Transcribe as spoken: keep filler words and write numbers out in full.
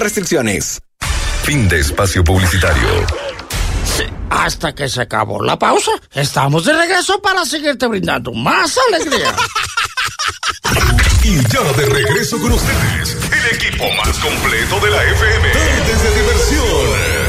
restricciones. Fin de espacio publicitario. Sí, hasta que se acabó la pausa, estamos de regreso para seguirte brindando más alegría. Y ya de regreso con ustedes, el equipo más completo de la F M. Desde diversión.